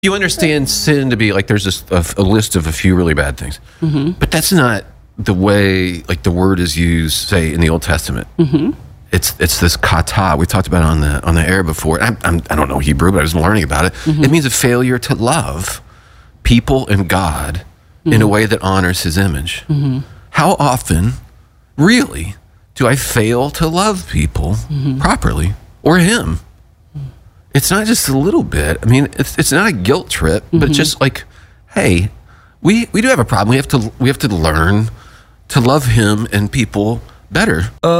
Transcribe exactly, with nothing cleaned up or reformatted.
You understand sin to be like there's this, a, a list of a few really bad things, mm-hmm. but that's not the way like the word is used, say in the Old Testament. Mm-hmm. It's it's this kata. We talked about it on the on the air before. I'm, I'm, I don't know Hebrew, but I was learning about it. Mm-hmm. It means a failure to love people and God mm-hmm. in a way that honors His image. Mm-hmm. How often, really, do I fail to love people mm-hmm. properly or Him? It's not just a little bit. I mean, it's it's not a guilt trip, mm-hmm. but it's just like, hey, we we do have a problem. We have to we have to learn to love Him and people better. Uh-